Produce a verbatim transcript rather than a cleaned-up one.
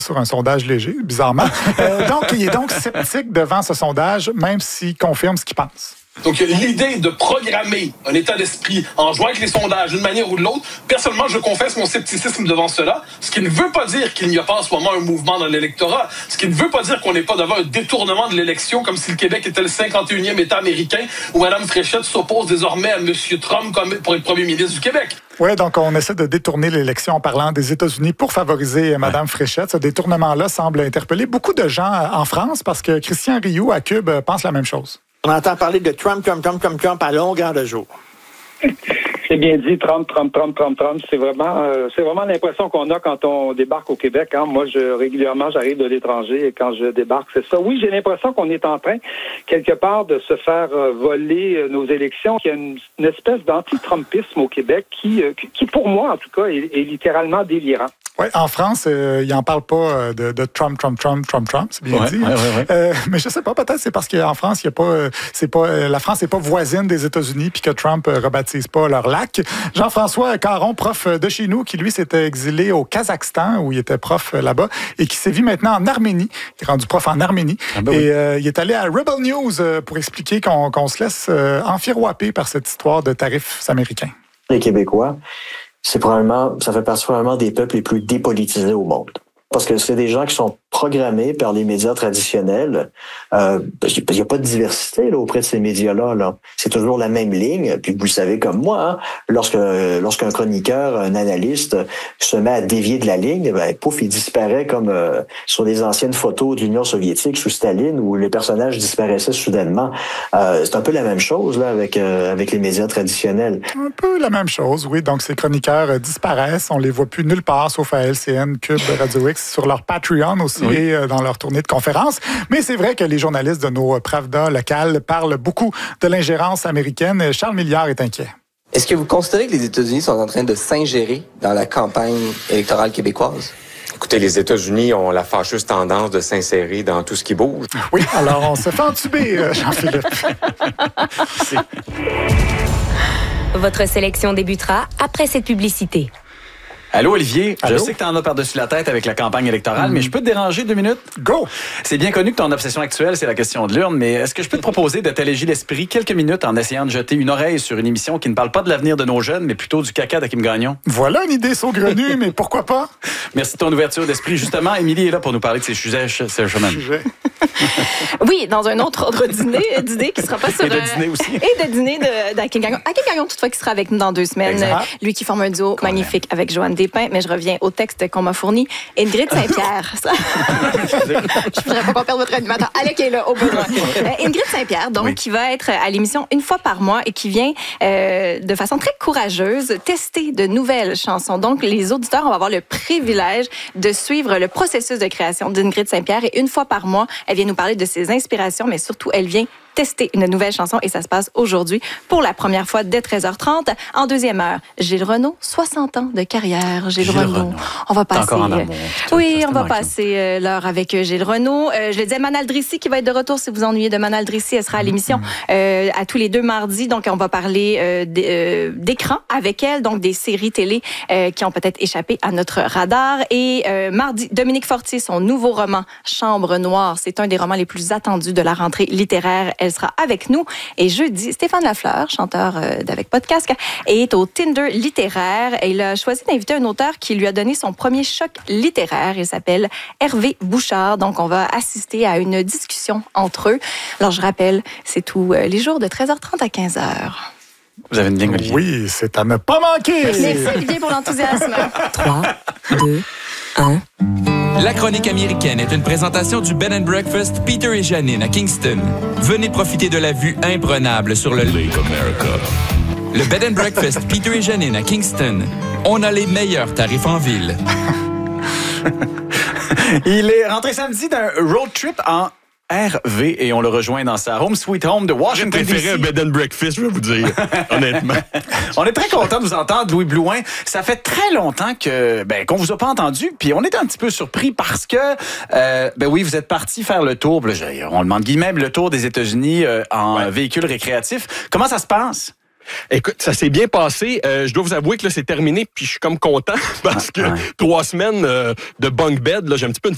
sur un sondage léger, bizarrement. Euh, donc, il est donc sceptique devant ce sondage, même s'il confirme ce qu'il pense. Donc, l'idée de programmer un état d'esprit en jouant avec les sondages d'une manière ou de l'autre, personnellement, je confesse mon scepticisme devant cela, ce qui ne veut pas dire qu'il n'y a pas en ce moment un mouvement dans l'électorat, ce qui ne veut pas dire qu'on n'est pas devant un détournement de l'élection, comme si le Québec était le cinquante et unième État américain, où Mme Fréchette s'oppose désormais à M. Trump comme pour être premier ministre du Québec. Oui, donc on essaie de détourner l'élection en parlant des États-Unis pour favoriser Mme ouais. Fréchette. Ce détournement-là semble interpeller beaucoup de gens en France, parce que Christian Rioux, à Cube, pense la même chose. On entend parler de Trump, Trump, Trump, Trump, Trump à longueur de jour. C'est bien dit, Trump, Trump, Trump, Trump, Trump. C'est vraiment, euh, c'est vraiment l'impression qu'on a quand on débarque au Québec. Hein. Moi, je régulièrement, j'arrive de l'étranger et quand je débarque, c'est ça. Oui, j'ai l'impression qu'on est en train, quelque part, de se faire euh, voler euh, nos élections. Il y a une, une espèce d'anti-trumpisme au Québec qui, euh, qui, pour moi, en tout cas, est, est littéralement délirant. Oui, en France, euh, ils n'en parlent pas de, de Trump, Trump, Trump, Trump, Trump, c'est bien ouais, dit. Ouais, ouais, ouais. Euh, mais je sais pas, peut-être c'est parce qu'en France, il y a pas, euh, c'est pas, euh, la France n'est pas voisine des États-Unis, puis que Trump euh, rebaptise pas leur lac. Jean-François Caron, prof de chez nous, qui lui s'était exilé au Kazakhstan, où il était prof euh, là-bas, et qui sévit maintenant en Arménie. Il est rendu prof en Arménie. Ah ben et oui. euh, il est allé à Rebel News euh, pour expliquer qu'on, qu'on se laisse euh, enfirouapper par cette histoire de tarifs américains. Les Québécois, c'est probablement, ça fait partie probablement des peuples les plus dépolitisés au monde. Parce que c'est des gens qui sont programmés par les médias traditionnels. Euh, il n'y a pas de diversité là, auprès de ces médias-là. Là. C'est toujours la même ligne. Puis vous le savez comme moi, hein, lorsque lorsqu'un chroniqueur, un analyste se met à dévier de la ligne, ben pouf, il disparaît comme euh, sur les anciennes photos de l'Union soviétique sous Staline où les personnages disparaissaient soudainement. Euh, c'est un peu la même chose là avec euh, avec les médias traditionnels. Un peu la même chose, oui. Donc ces chroniqueurs euh, disparaissent. On les voit plus nulle part, sauf à L C N, Cube, Radio X, sur leur Patreon aussi. Oui. Et dans leur tournée de conférences. Mais c'est vrai que les journalistes de nos Pravda locales parlent beaucoup de l'ingérence américaine. Charles Milliard est inquiet. Est-ce que vous considérez que les États-Unis sont en train de s'ingérer dans la campagne électorale québécoise? Écoutez, les États-Unis ont la fâcheuse tendance de s'insérer dans tout ce qui bouge. Oui, alors on se fait entuber, Jean-Philippe. Votre sélection débutera après cette publicité. Allô, Olivier. Allô? Je sais que t'en as par-dessus la tête avec la campagne électorale, mmh. mais je peux te déranger deux minutes? Go! C'est bien connu que ton obsession actuelle, c'est la question de l'urne, mais est-ce que je peux te proposer de t'alléger l'esprit quelques minutes en essayant de jeter une oreille sur une émission qui ne parle pas de l'avenir de nos jeunes, mais plutôt du caca d'Hakim Gagnon? Voilà une idée saugrenue, mais pourquoi pas? Merci de ton ouverture d'esprit. Justement, Émilie est là pour nous parler de ces sujets. Ces sujets. Oui, dans un autre ordre dîner, d'idées qui sera pas sur... Et de dîner aussi. Et de dîner d'Hakim Gagnon. Hakim Gagnon, toutefois, qui sera avec nous dans deux semaines. Exact. Lui qui forme un duo Qu'on magnifique aime. Avec Joanne Despins, mais je reviens au texte qu'on m'a fourni. Ingrid Saint-Pierre. Je ne voudrais pas qu'on perde votre animateur. Allez, qui est là, au besoin. Euh, Ingrid Saint-Pierre, donc, oui. qui va être à l'émission une fois par mois et qui vient euh, de façon très courageuse tester de nouvelles chansons. Donc, les auditeurs, on va avoir le privilège de suivre le processus de création d'Ingrid Saint-Pierre. Et une fois par mois, elle vient nous parler de ses inspirations, mais surtout, elle vient tester une nouvelle chanson et ça se passe aujourd'hui pour la première fois dès treize heures trente. En deuxième heure, Gilles Renaud, soixante ans de carrière. Gilles, Gilles Renaud. Renaud. On va passer. Encore en amour, euh, oui, on va passer euh, l'heure avec euh, Gilles Renaud. Euh, je le disais, Manal Drissi qui va être de retour. Si vous ennuyez de Manal Drissi, elle sera à l'émission mm-hmm. euh, à tous les deux mardis. Donc, on va parler euh, euh, d'écran avec elle, donc des séries télé euh, qui ont peut-être échappé à notre radar. Et euh, mardi, Dominique Fortier, son nouveau roman Chambre Noire. C'est un des romans les plus attendus de la rentrée littéraire. Elle sera avec nous. Et jeudi, Stéphane Lafleur, chanteur euh, d'Avec Podcast, est au Tinder littéraire. Et il a choisi d'inviter un auteur qui lui a donné son premier choc littéraire. Il s'appelle Hervé Bouchard. Donc, on va assister à une discussion entre eux. Alors, je rappelle, c'est tous euh, les jours de treize heures trente à quinze heures. Vous avez une ligne, Olivier? Oui, c'est à ne pas manquer. Merci, Merci Olivier, pour l'enthousiasme. trois, deux, un... La chronique américaine est une présentation du Bed and Breakfast Peter et Janine à Kingston. Venez profiter de la vue imprenable sur le Lake America. Le Bed and Breakfast Peter et Janine à Kingston. On a les meilleurs tarifs en ville. Il est rentré samedi d'un road trip en R V et on le rejoint dans sa home sweet home de Washington D C. J'ai préféré un bed and breakfast, je vais vous dire, honnêtement. On est très content de vous entendre, Louis Blouin. Ça fait très longtemps que ben qu'on vous a pas entendu, puis on était un petit peu surpris parce que euh, ben oui, vous êtes parti faire le tour, là, on le demande guillemets, le tour des États-Unis euh, en ouais. véhicule récréatif. Comment ça se passe? Écoute, ça s'est bien passé. Euh, je dois vous avouer que là, c'est terminé, puis je suis comme content parce que ouais. trois semaines euh, de bunk bed, là, j'ai un petit peu une